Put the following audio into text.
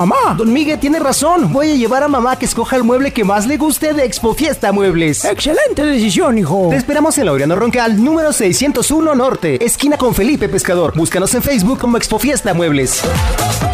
Mamá. Don Miguel tiene razón. Voy a llevar a mamá que escoja el mueble que más le guste de Expo Fiesta Muebles. Excelente decisión, hijo. Te esperamos en Laureano Roncal, número 601 Norte, esquina con Felipe Pescador. Búscanos en Facebook como Expo Fiesta Muebles.